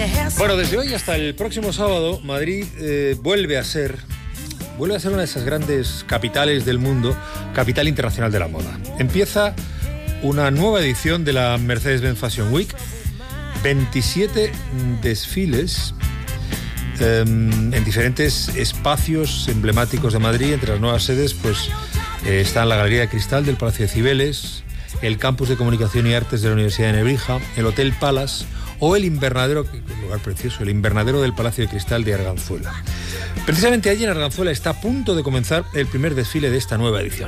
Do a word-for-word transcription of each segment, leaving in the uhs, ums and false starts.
Bueno, desde hoy hasta el próximo sábado, Madrid eh, vuelve a ser vuelve a ser una de esas grandes capitales del mundo, capital internacional de la moda. Empieza una nueva edición de la Mercedes-Benz Fashion Week, veintisiete desfiles eh, en diferentes espacios emblemáticos de Madrid. Entre las nuevas sedes pues eh, están la Galería de Cristal del Palacio de Cibeles, el Campus de Comunicación y Artes de la Universidad de Nebrija, el Hotel Palace o el invernadero, un lugar precioso, el invernadero del Palacio de Cristal de Arganzuela. Precisamente allí en Arganzuela está a punto de comenzar el primer desfile de esta nueva edición.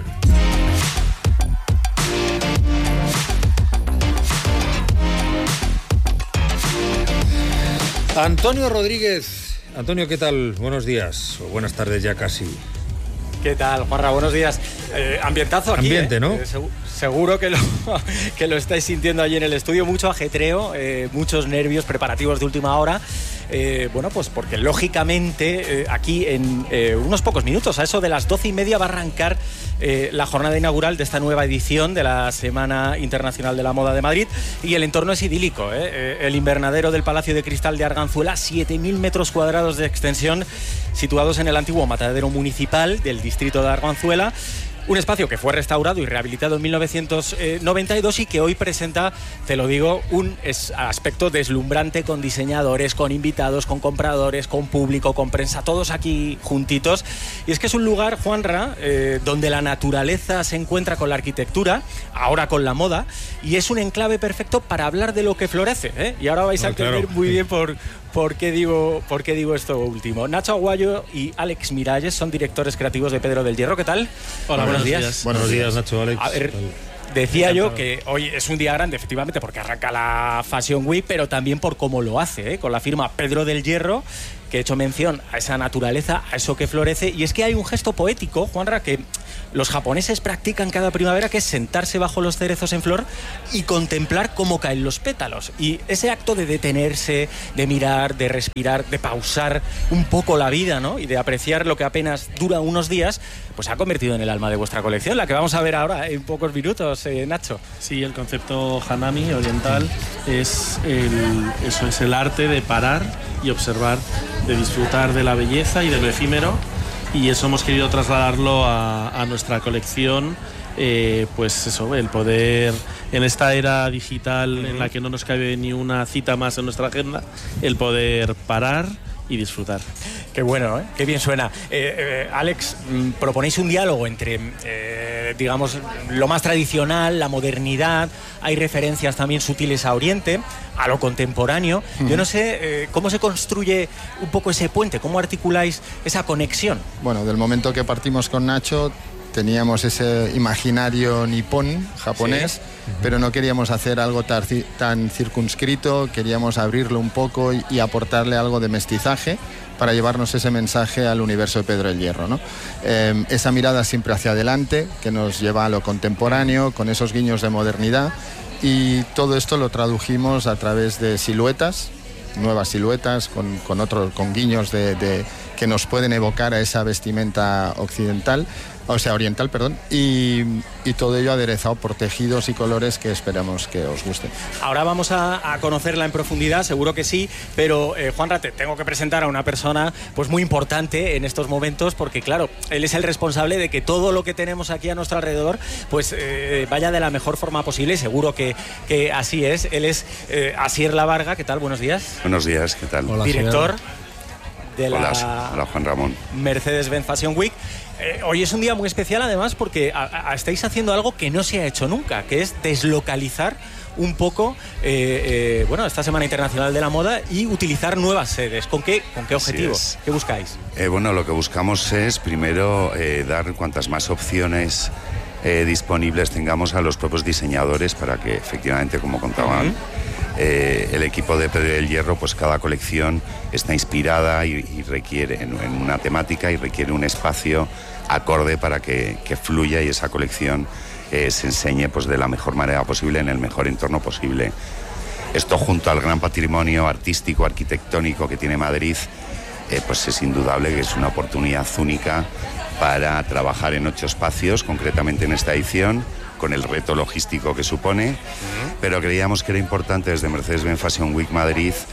Antonio Rodríguez. Antonio, ¿qué tal? Buenos días, o buenas tardes ya casi. ¿Qué tal, Juanra? Buenos días. Eh, ambientazo aquí. Ambiente, ¿eh? ¿no? Eh, seg- seguro que lo, que lo estáis sintiendo allí en el estudio. Mucho ajetreo, eh, muchos nervios, preparativos de última hora. Eh, bueno, pues porque lógicamente eh, aquí en eh, unos pocos minutos, a eso de las doce y media, va a arrancar eh, la jornada inaugural de esta nueva edición de la Semana Internacional de la Moda de Madrid, y el entorno es idílico, ¿eh? Eh, el invernadero del Palacio de Cristal de Arganzuela, siete mil metros cuadrados de extensión, situados en el antiguo matadero municipal del distrito de Arganzuela. Un espacio que fue restaurado y rehabilitado en mil novecientos noventa y dos y que hoy presenta, te lo digo, un aspecto deslumbrante, con diseñadores, con invitados, con compradores, con público, con prensa, todos aquí juntitos. Y es que es un lugar, Juanra, eh, donde la naturaleza se encuentra con la arquitectura, ahora con la moda, y es un enclave perfecto para hablar de lo que florece, ¿eh? Y ahora vais a no, entender claro. muy bien por... ¿Por qué, digo, ¿Por qué digo esto último? Nacho Aguayo y Alex Miralles son directores creativos de Pedro del Hierro. ¿Qué tal? Hola, buenos, buenos días. días. Buenos días, Nacho, Alex. A ver, decía yo que hoy es un día grande, efectivamente, porque arranca la Fashion Week, pero también por cómo lo hace, ¿eh? Con la firma Pedro del Hierro, que he hecho mención a esa naturaleza, a eso que florece. Y es que hay un gesto poético, Juanra, que los japoneses practican cada primavera, que es sentarse bajo los cerezos en flor y contemplar cómo caen los pétalos. Y ese acto de detenerse, de mirar, de respirar, de pausar un poco la vida, ¿no? Y de apreciar lo que apenas dura unos días, pues se ha convertido en el alma de vuestra colección, la que vamos a ver ahora en pocos minutos, eh, Nacho. Sí, el concepto Hanami oriental es el, eso es el arte de parar y observar, de disfrutar de la belleza y de lo efímero, y eso hemos querido trasladarlo a, a nuestra colección. Eh, pues eso, el poder, en esta era digital en la que no nos cabe ni una cita más en nuestra agenda, el poder parar y disfrutar. Qué bueno, ¿eh? Qué bien suena. Eh, eh, Alex, proponéis un diálogo entre, eh, digamos, lo más tradicional, la modernidad. Hay referencias también sutiles a Oriente, a lo contemporáneo. Uh-huh. Yo no sé eh, cómo se construye un poco ese puente, cómo articuláis esa conexión. Bueno, del momento que partimos con Nacho, teníamos ese imaginario nipón, japonés, sí. uh-huh. pero no queríamos hacer algo tar, tan circunscrito, queríamos abrirlo un poco y, y aportarle algo de mestizaje para llevarnos ese mensaje al universo de Pedro del Hierro, ¿no? Eh, esa mirada siempre hacia adelante, que nos lleva a lo contemporáneo, con esos guiños de modernidad, y todo esto lo tradujimos a través de siluetas, nuevas siluetas, con, con otros, con guiños de, de, que nos pueden evocar a esa vestimenta occidental, o sea, oriental, perdón, y, y todo ello aderezado por tejidos y colores que esperamos que os gusten. Ahora vamos a, a conocerla en profundidad, seguro que sí, pero eh, Juanra, te tengo que presentar a una persona pues muy importante en estos momentos, porque claro, él es el responsable de que todo lo que tenemos aquí a nuestro alrededor pues eh, vaya de la mejor forma posible, seguro que, que así es. Él es eh, Asier Lavarga. ¿Qué tal? Buenos días. Buenos días, ¿qué tal? Hola, director de la hola, hola, Juan Ramón. Mercedes-Benz Fashion Week. Eh, hoy es un día muy especial, además, porque a, a, estáis haciendo algo que no se ha hecho nunca, que es deslocalizar un poco eh, eh, bueno, esta Semana Internacional de la Moda y utilizar nuevas sedes. ¿Con qué, con qué objetivo? ¿Qué buscáis? Eh, bueno, lo que buscamos es, primero, eh, dar cuantas más opciones eh, disponibles tengamos a los propios diseñadores para que, efectivamente, como contaban... Uh-huh. Eh, el equipo de Pedro del Hierro, pues cada colección está inspirada y, y requiere en, en una temática y requiere un espacio acorde para que, que fluya y esa colección eh, se enseñe pues de la mejor manera posible, en el mejor entorno posible. Esto, junto al gran patrimonio artístico, arquitectónico que tiene Madrid, eh, pues es indudable que es una oportunidad única para trabajar en ocho espacios, concretamente en esta edición, con el reto logístico que supone, uh-huh. pero creíamos que era importante desde Mercedes-Benz Fashion Week Madrid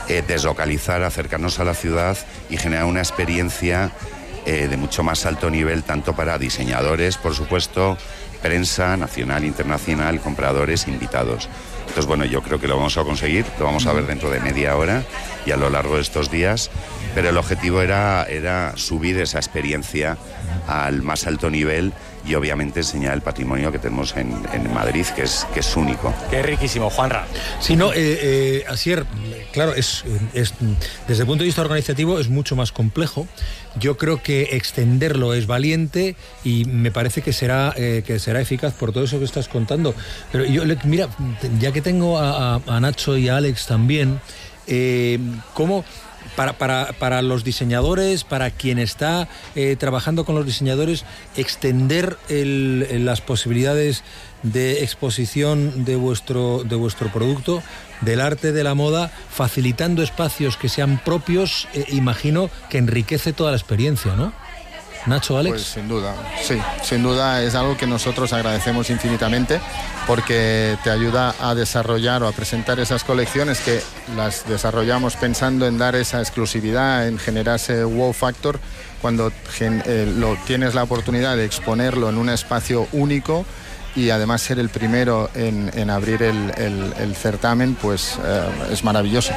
eh, deslocalizar, acercarnos a la ciudad y generar una experiencia eh, de mucho más alto nivel, tanto para diseñadores, por supuesto, prensa nacional, internacional, compradores, invitados. Entonces, bueno, yo creo que lo vamos a conseguir, lo vamos a ver dentro de media hora y a lo largo de estos días, pero el objetivo era, era subir esa experiencia al más alto nivel y obviamente enseñar el patrimonio que tenemos en, en Madrid, que es, que es único. Qué riquísimo, Juanra. Sí, no, eh, eh, Asier, claro, es, es, desde el punto de vista organizativo es mucho más complejo. Yo creo que extenderlo es valiente y me parece que será, eh, que será eficaz por todo eso que estás contando. Pero yo, mira, ya que tengo a, a, a Nacho y a Alex también, eh, ¿cómo...? Para, para, para los diseñadores, para quien está eh, trabajando con los diseñadores, extender el, el, las posibilidades de exposición de vuestro, de vuestro producto, del arte de la moda, facilitando espacios que sean propios, eh, imagino que enriquece toda la experiencia, ¿no? Nacho, Alex. Pues sin duda, sí, sin duda es algo que nosotros agradecemos infinitamente porque te ayuda a desarrollar o a presentar esas colecciones que las desarrollamos pensando en dar esa exclusividad, en generar ese wow factor. Cuando gen, eh, lo, tienes la oportunidad de exponerlo en un espacio único y además ser el primero en, en abrir el, el, el certamen, pues eh, es maravilloso.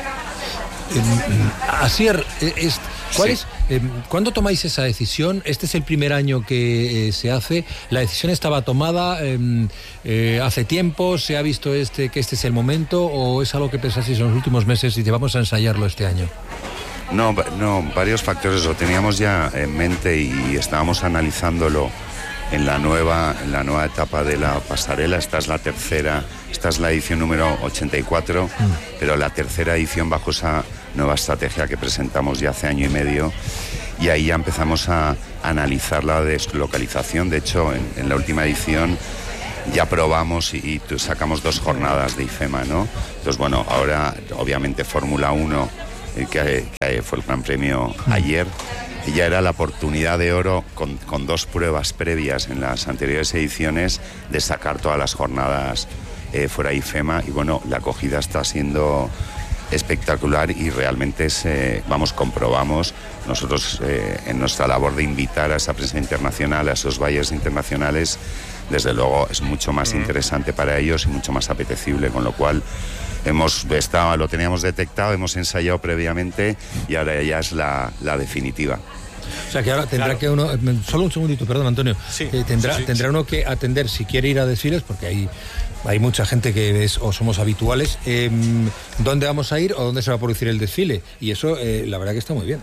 Asier, es, ¿cuál sí. es, eh, ¿cuándo tomáis esa decisión? Este es el primer año que eh, se hace. ¿La decisión estaba tomada eh, eh, hace tiempo? ¿Se ha visto este que este es el momento? ¿O es algo que pensasteis en los últimos meses y te vamos a ensayarlo este año? No, no, varios factores. Lo teníamos ya en mente y estábamos analizándolo en la nueva, en la nueva etapa de la pasarela. Esta es la tercera, esta es la edición número ochenta y cuatro, mm. pero la tercera edición bajo esa nueva estrategia que presentamos ya hace año y medio, y ahí ya empezamos a analizar la deslocalización. De hecho, en, en la última edición ya probamos y, y sacamos dos jornadas de IFEMA, ¿no? Entonces, bueno, ahora obviamente Fórmula uno, eh, que, que fue el Gran Premio mm. ayer, ya era la oportunidad de oro con, con dos pruebas previas en las anteriores ediciones de sacar todas las jornadas eh, fuera IFEMA, y bueno, la acogida está siendo espectacular y realmente se, vamos, comprobamos nosotros eh, en nuestra labor de invitar a esa prensa internacional, a esos buyers internacionales, desde luego es mucho más mm. interesante para ellos y mucho más apetecible, con lo cual hemos estado, lo teníamos detectado, hemos ensayado previamente y ahora ya es la, la definitiva. O sea que ahora tendrá claro. que uno, solo un segundito, perdón Antonio, sí, eh, tendrá, sí, sí, tendrá sí. uno que atender si quiere ir a desfiles, porque hay, hay mucha gente que es o somos habituales, eh, ¿dónde vamos a ir o dónde se va a producir el desfile? Y eso eh, la verdad que está muy bien.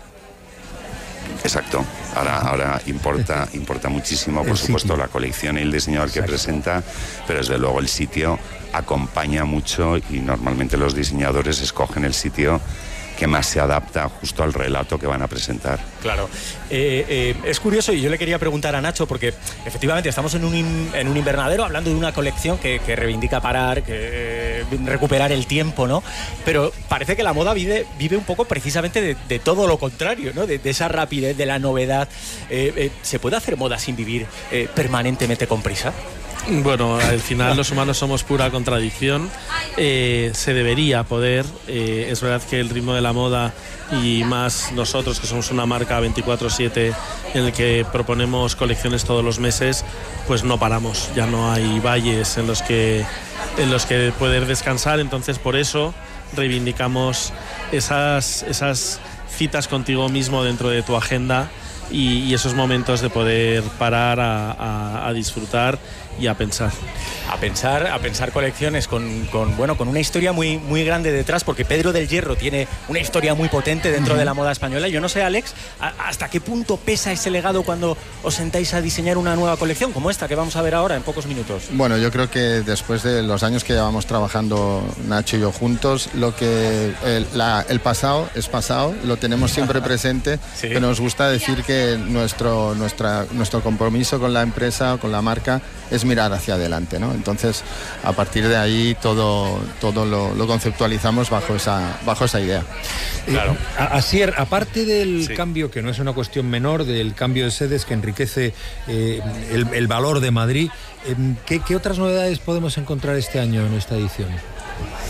Exacto, ahora, ahora importa, importa muchísimo, por el supuesto, sitio. La colección y el diseñador Exacto. que presenta, pero desde luego el sitio acompaña mucho y normalmente los diseñadores escogen el sitio que más se adapta justo al relato que van a presentar. Claro. Eh, eh, es curioso, y yo le quería preguntar a Nacho, porque efectivamente estamos en un, in, en un invernadero hablando de una colección que, que reivindica parar, que eh, recuperar el tiempo, ¿no? Pero parece que la moda vive, vive un poco precisamente de, de todo lo contrario, ¿no? De, de esa rapidez, de la novedad. Eh, eh, ¿Se puede hacer moda sin vivir eh, permanentemente con prisa? Bueno, al final los humanos somos pura contradicción. Eh, se debería poder. Eh, es verdad que el ritmo de la moda, y más nosotros que somos una marca veinticuatro siete en el que proponemos colecciones todos los meses, pues no paramos. Ya no hay valles en los que, en los que poder descansar. Entonces, por eso reivindicamos esas, esas citas contigo mismo dentro de tu agenda y, y esos momentos de poder parar a, a, a disfrutar y a pensar. A pensar, a pensar colecciones con, con, bueno, con una historia muy, muy grande detrás, porque Pedro del Hierro tiene una historia muy potente dentro uh-huh. de la moda española. Yo no sé, Alex, a, ¿hasta qué punto pesa ese legado cuando os sentáis a diseñar una nueva colección como esta que vamos a ver ahora en pocos minutos? Bueno, yo creo que después de los años que llevamos trabajando Nacho y yo juntos, lo que el, la, el pasado es pasado, lo tenemos siempre presente, ¿sí? Pero nos gusta decir que nuestro, nuestra, nuestro compromiso con la empresa, con la marca, es mirar hacia adelante, ¿no? Entonces, a partir de ahí todo, todo lo, lo conceptualizamos bajo esa, bajo esa idea. Claro. Eh, Asier, aparte del sí. cambio, que no es una cuestión menor, del cambio de sedes que enriquece eh, el, el valor de Madrid, eh, ¿qué, ¿qué otras novedades podemos encontrar este año en esta edición?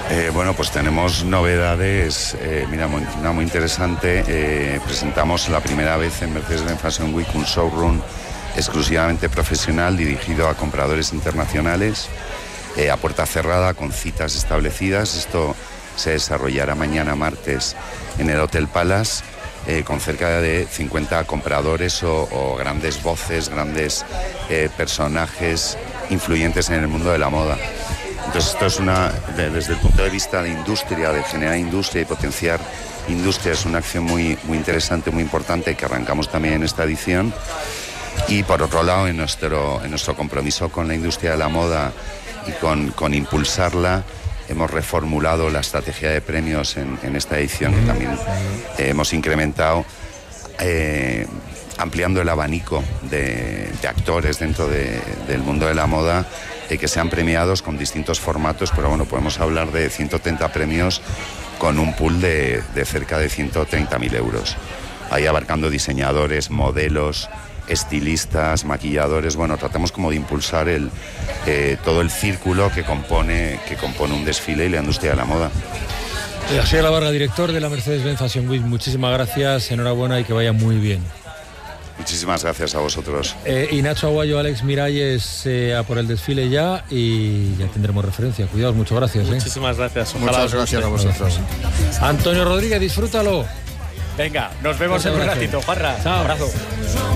Eh, bueno, pues tenemos novedades, eh, mira, muy, una muy interesante. Eh, presentamos la primera vez en Mercedes-Benz Fashion Week un showroom exclusivamente profesional dirigido a compradores internacionales, eh, a puerta cerrada, con citas establecidas. Esto se desarrollará mañana martes en el Hotel Palace, eh, con cerca de cincuenta compradores o, o grandes voces, grandes eh, personajes influyentes en el mundo de la moda. Entonces esto es una, de, desde el punto de vista de industria, de generar industria y potenciar industria, es una acción muy, muy interesante, muy importante, que arrancamos también en esta edición. Y por otro lado, en nuestro, en nuestro compromiso con la industria de la moda y con, con impulsarla, hemos reformulado la estrategia de premios en, en esta edición, que también eh, hemos incrementado, eh, ampliando el abanico de, de actores dentro de, del mundo de la moda, eh, que sean premiados con distintos formatos, pero bueno, podemos hablar de ciento treinta premios con un pool de, de cerca de ciento treinta mil euros. Ahí abarcando diseñadores, modelos, estilistas, maquilladores. Bueno, tratamos como de impulsar el, eh, todo el círculo que compone, que compone un desfile y la industria de la moda. Asier Lavarga, director de la Mercedes-Benz Fashion Week, muchísimas gracias, enhorabuena y que vaya muy bien. Muchísimas gracias a vosotros. Eh, y Nacho Aguayo, Alex Miralles, eh, a por el desfile ya y ya tendremos referencia. Cuidaos, muchas gracias. Muchísimas eh. gracias. Ojalá Muchas gracias a vosotros. Antonio Rodríguez, disfrútalo. Venga, nos vemos en un ratito, Juanra. Chao. Un abrazo.